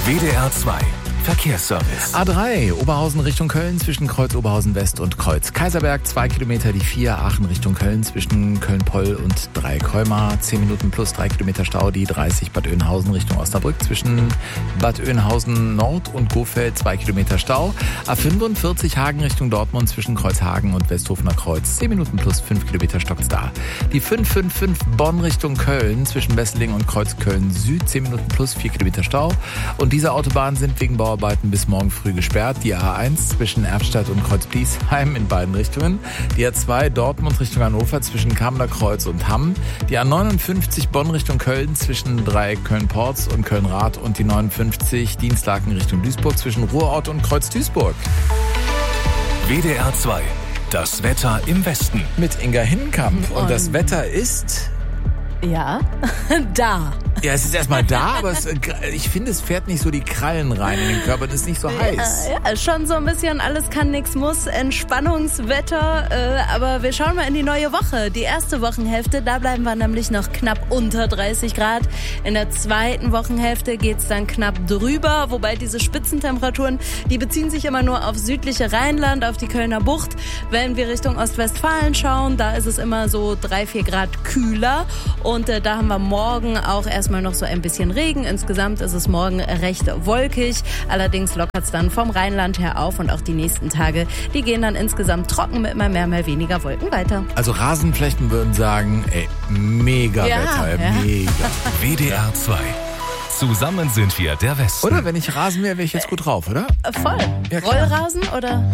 WDR 2 Verkehrsservice. A3, Oberhausen Richtung Köln zwischen Kreuz Oberhausen West und Kreuz Kaiserberg. 2 Kilometer die 4, Aachen Richtung Köln zwischen Köln-Poll und Dreieckholma. 10 Minuten plus 3 Kilometer Stau. Die 30 Bad Oeynhausen Richtung Osnabrück zwischen Bad Oeynhausen Nord und Gofeld. 2 Kilometer Stau. A45 Hagen Richtung Dortmund zwischen Kreuzhagen und Westhofener Kreuz. 10 Minuten plus 5 Kilometer Stocks da. Die 555 Bonn Richtung Köln zwischen Wesseling und Kreuz Köln Süd. 10 Minuten plus 4 Kilometer Stau. Und diese Autobahnen sind wegen Bauarbeiten bis morgen früh gesperrt. Die A1 zwischen Erftstadt und Kreuz-Bliesheim in beiden Richtungen. Die A2 Dortmund Richtung Hannover zwischen Kamener Kreuz und Hamm. Die A59 Bonn Richtung Köln zwischen Dreieck Köln-Porz und Köln-Rath. Und die 59 Dienstlaken Richtung Duisburg zwischen Ruhrort und Kreuz-Duisburg. WDR 2, das Wetter im Westen. Mit Inga Hinnenkamp. Und das Wetter ist... Ja, da. Ja, es ist erstmal da, aber ich finde, es fährt nicht so die Krallen rein in den Körper und ist nicht so heiß. Ja, schon so ein bisschen alles kann, nix muss, Entspannungswetter, aber wir schauen mal in die neue Woche. Die erste Wochenhälfte, da bleiben wir nämlich noch knapp unter 30 Grad. In der zweiten Wochenhälfte geht's dann knapp drüber, wobei diese Spitzentemperaturen, die beziehen sich immer nur auf südliche Rheinland, auf die Kölner Bucht. Wenn wir Richtung Ostwestfalen schauen, da ist es immer so 3-4 Grad kühler und da haben wir morgen auch erstmal noch so ein bisschen Regen. Insgesamt ist es morgen recht wolkig. Allerdings lockert es dann vom Rheinland her auf und auch die nächsten Tage, die gehen dann insgesamt trocken mit mal mehr, mal weniger Wolken weiter. Also Rasenflechten würden sagen, mega Wetter, mega. WDR 2. Zusammen sind wir der Westen. Oder wenn ich Rasen wäre, wäre ich jetzt gut drauf, oder? Voll. Ja, klar. Rollrasen oder?